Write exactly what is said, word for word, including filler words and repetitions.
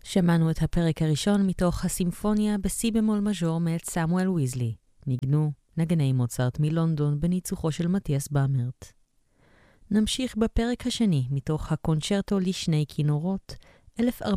שמענו את הפרק הראשון מתוך הסימפוניה בסי במול מז'ור מאת סמואל ויזלי. ניגנו נגני מוצרט מלונדון בניצוחו של מתיאס באמרט. נמשיך בפרק השני מתוך הקונצ'רטו לשני כינורות אלף